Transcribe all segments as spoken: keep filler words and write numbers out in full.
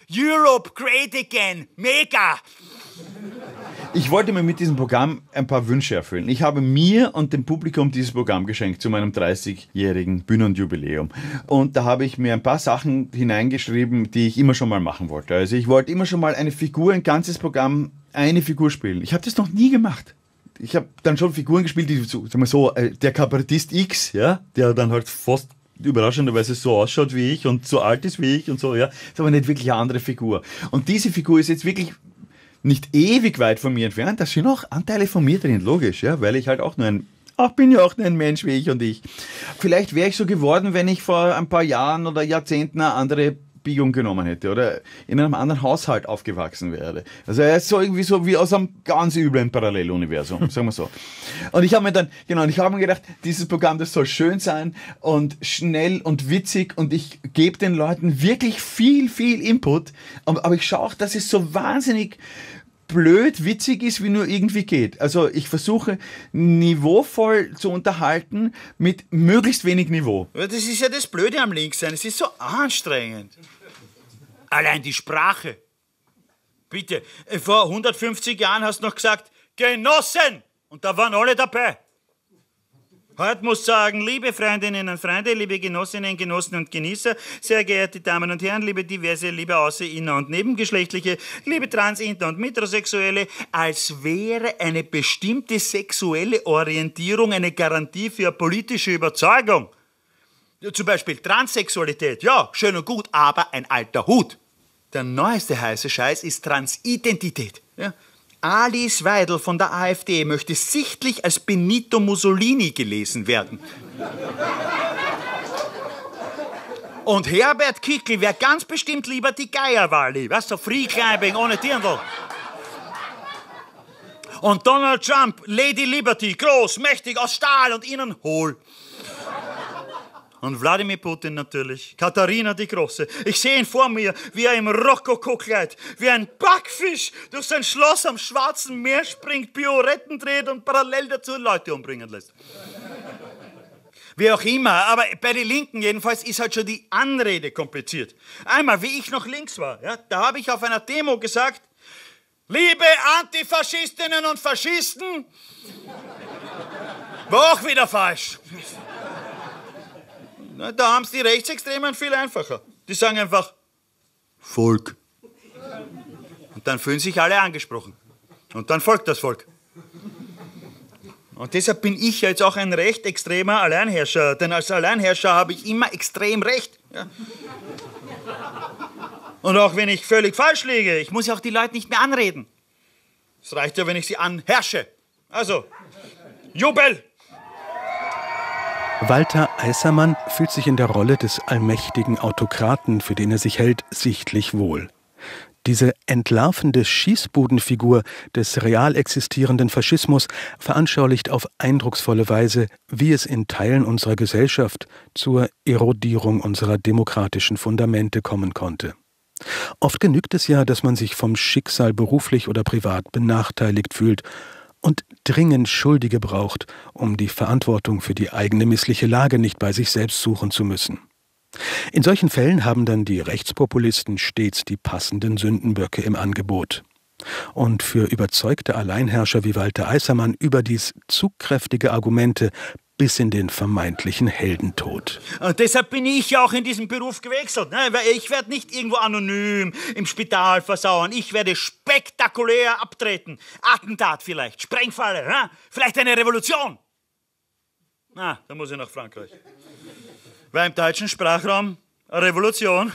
Europe great again. Mega. Ich wollte mir mit diesem Programm ein paar Wünsche erfüllen. Ich habe mir und dem Publikum dieses Programm geschenkt zu meinem dreißigjährigen Bühnenjubiläum. Und da habe ich mir ein paar Sachen hineingeschrieben, die ich immer schon mal machen wollte. Also ich wollte immer schon mal eine Figur, ein ganzes Programm, eine Figur spielen. Ich habe das noch nie gemacht. Ich habe dann schon Figuren gespielt, die so, sagen wir so, der Kabarettist X, ja, der dann halt fast überraschenderweise so ausschaut wie ich und so alt ist wie ich und so, ja. Ist aber nicht wirklich eine andere Figur. Und diese Figur ist jetzt wirklich nicht ewig weit von mir entfernt. Da sind auch Anteile von mir drin, logisch, ja, weil ich halt auch nur ein, ach, bin ja auch nur ein Mensch wie ich und ich. Vielleicht wäre ich so geworden, wenn ich vor ein paar Jahren oder Jahrzehnten eine andere Biegung genommen hätte oder in einem anderen Haushalt aufgewachsen wäre. Also er ist so irgendwie so wie aus einem ganz üblen Paralleluniversum, sagen wir so. Und ich habe mir dann, genau, und ich habe mir gedacht, dieses Programm, das soll schön sein und schnell und witzig und ich gebe den Leuten wirklich viel, viel Input, aber ich schaue auch, dass es so wahnsinnig blöd, witzig ist, wie nur irgendwie geht. Also ich versuche niveauvoll zu unterhalten mit möglichst wenig Niveau. Das ist ja das Blöde am Linkssein. Es ist so anstrengend. Allein die Sprache. Bitte, vor hundertfünfzig Jahren hast du noch gesagt, Genossen! Und da waren alle dabei. Heute muss sagen, liebe Freundinnen und Freunde, liebe Genossinnen, Genossen und Genießer, sehr geehrte Damen und Herren, liebe diverse, liebe außer-, inner- und nebengeschlechtliche, liebe trans-, inter- und metrosexuelle, als wäre eine bestimmte sexuelle Orientierung eine Garantie für eine politische Überzeugung. Zum Beispiel Transsexualität, ja, schön und gut, aber ein alter Hut. Der neueste heiße Scheiß ist Transidentität. Ja? Alice Weidel von der AfD möchte sichtlich als Benito Mussolini gelesen werden. Und Herbert Kickl wäre ganz bestimmt lieber die Geierwalli, weißt du, so Free Climbing ohne Dirndl. Und Donald Trump, Lady Liberty, groß, mächtig, aus Stahl und innen hohl. Und Wladimir Putin natürlich, Katharina die Große. Ich sehe ihn vor mir, wie er im Rokoko-Kleid, wie ein Backfisch durch sein Schloss am Schwarzen Meer springt, Pioretten dreht und parallel dazu Leute umbringen lässt. Wie auch immer, aber bei den Linken jedenfalls ist halt schon die Anrede kompliziert. Einmal, wie ich noch links war, ja, da habe ich auf einer Demo gesagt, liebe Antifaschistinnen und Faschisten, war auch wieder falsch. Na, da haben es die Rechtsextremen viel einfacher. Die sagen einfach Volk. Und dann fühlen sich alle angesprochen. Und dann folgt das Volk. Und deshalb bin ich jetzt auch ein recht extremer Alleinherrscher. Denn als Alleinherrscher habe ich immer extrem recht. Ja. Und auch wenn ich völlig falsch liege, ich muss ja auch die Leute nicht mehr anreden. Es reicht ja, wenn ich sie anherrsche. Also, Jubel! Walter Eissermann fühlt sich in der Rolle des allmächtigen Autokraten, für den er sich hält, sichtlich wohl. Diese entlarvende Schießbudenfigur des real existierenden Faschismus veranschaulicht auf eindrucksvolle Weise, wie es in Teilen unserer Gesellschaft zur Erodierung unserer demokratischen Fundamente kommen konnte. Oft genügt es ja, dass man sich vom Schicksal beruflich oder privat benachteiligt fühlt und dringend Schuldige braucht, um die Verantwortung für die eigene missliche Lage nicht bei sich selbst suchen zu müssen. In solchen Fällen haben dann die Rechtspopulisten stets die passenden Sündenböcke im Angebot. Und für überzeugte Alleinherrscher wie Walter Eissermann überdies zugkräftige Argumente bis in den vermeintlichen Heldentod. Und deshalb bin ich ja auch in diesen Beruf gewechselt. Ne? Weil ich werde nicht irgendwo anonym im Spital versauern. Ich werde spektakulär abtreten. Attentat vielleicht, Sprengfalle, ne? Vielleicht eine Revolution. Na, da muss ich nach Frankreich. Weil im deutschen Sprachraum eine Revolution.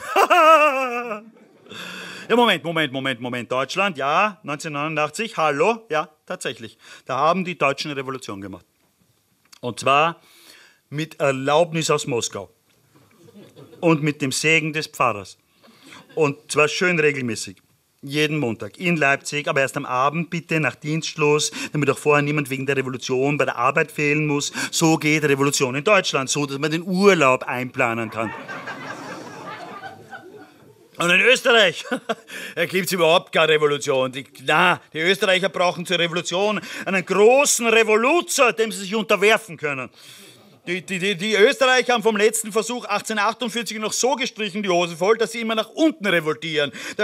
Ja, Moment, Moment, Moment, Moment. Deutschland, ja, neunzehnhundertneunundachtzig, hallo, ja, tatsächlich. Da haben die Deutschen eine Revolution gemacht. Und zwar mit Erlaubnis aus Moskau. Und mit dem Segen des Pfarrers. Und zwar schön regelmäßig. Jeden Montag in Leipzig, aber erst am Abend bitte nach Dienstschluss, damit auch vorher niemand wegen der Revolution bei der Arbeit fehlen muss. So geht Revolution in Deutschland, so dass man den Urlaub einplanen kann. Und in Österreich, da gibt es überhaupt keine Revolution. Die, na, die Österreicher brauchen zur Revolution einen großen Revoluzer, dem sie sich unterwerfen können. Die, die, die, die Österreicher haben vom letzten Versuch achtzehnhundertachtundvierzig noch so gestrichen, die Hose voll, dass sie immer nach unten revoltieren.